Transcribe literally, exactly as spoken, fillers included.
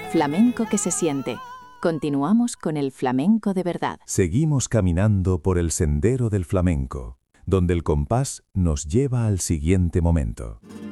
Flamenco que se siente. Continuamos con el flamenco de verdad. Seguimos caminando por el sendero del flamenco, donde el compás nos lleva al siguiente momento.